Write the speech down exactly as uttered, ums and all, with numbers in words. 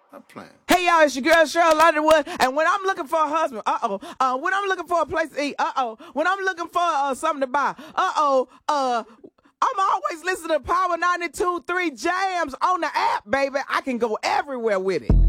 I'm playing. Hey y'all, it's your girl Cheryl Underwood, and when I'm looking for a husband, uh-oh, uh, when I'm looking for a place to eat, uh-oh, when I'm looking for uh, something to buy, uh-oh, uh, I'm always listening to Power ninety-two point three Jams on the app, baby. I can go everywhere with it.